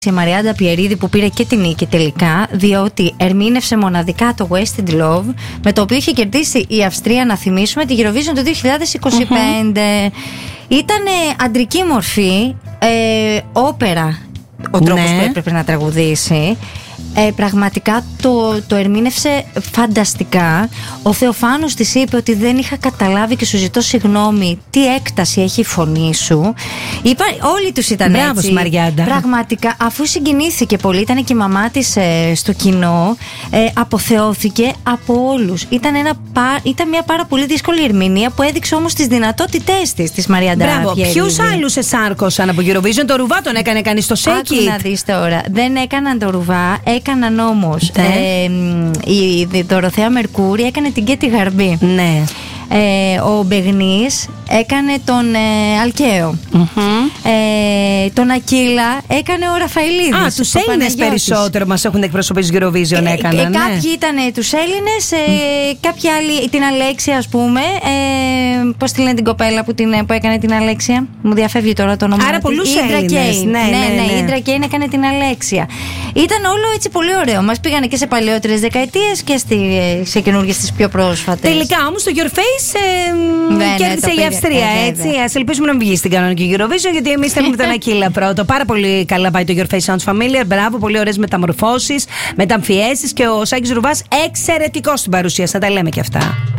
η Μαριάντα Πιερίδη που πήρε και την νίκη τελικά, διότι ερμήνευσε μοναδικά το Wasted Love, με το οποίο είχε κερδίσει η Αυστρία, να θυμίσουμε, τη Eurovision το 2025. Ήταν αντρική μορφή, όπερα ο τρόπος που έπρεπε να τραγουδήσει. Πραγματικά το ερμήνευσε φανταστικά. Ο Θεοφάνος της είπε ότι δεν είχα καταλάβει και σου ζητώ συγγνώμη τι έκταση έχει η φωνή σου. Όλοι τους ήταν μπράβο, έτσι. Μαριάντα. Πραγματικά, αφού συγκινήθηκε πολύ, ήταν και η μαμά της στο κοινό, αποθεώθηκε από όλους. Ήταν μια πάρα πολύ δύσκολη ερμηνεία που έδειξε όμως τις δυνατότητές της Μαριάντα Πιερίδη. Ποιους άλλους εσάρκωσαν από Eurovision? Το Ρουβά τον έκανε κανείς στο Shake It? Άκου να δεις τώρα. Δεν έκαναν το Ρουβά, έκαναν όμως η Δωροθέα Μερκούρη έκανε την Κέτη Γαρμπή. Ναι. Ο Μπεγνής έκανε τον Αλκαίο. Τον Ακύλα έκανε ο Ραφαηλίδης. Τους Έλληνες περισσότερο μας έχουν εκπροσωπήσει Eurovision έκαναν. Κάποιοι ήταν τους Έλληνες, κάποιοι άλλοι την Αλέξια, ας πούμε. Πώς τη λένε την κοπέλα που έκανε την Αλέξια? Μου διαφεύγει τώρα το όνομα. Άρα πολλούς Έλληνες. Ναι, η Ίντρα Κέιν έκανε την Αλέξια. Ήταν όλο έτσι πολύ ωραίο. Μας πήγανε και σε παλαιότερες δεκαετίες και σε καινούργιες, τις πιο πρόσφατες. Τελικά όμως το Your Face κέρδισε η Αυστρία, έτσι. Ας ελπίσουμε να μην βγει στην κανονική Eurovision, γιατί εμείς θέλουμε τον Ακύλα πρώτο. Πάρα πολύ καλά πάει το Your Face Sounds Familiar. Μπράβο, πολύ ωραίες μεταμορφώσεις, μεταμφιέσεις και ο Σάκης Ρουβάς εξαιρετικός στην παρουσία. Θα τα λέμε και αυτά.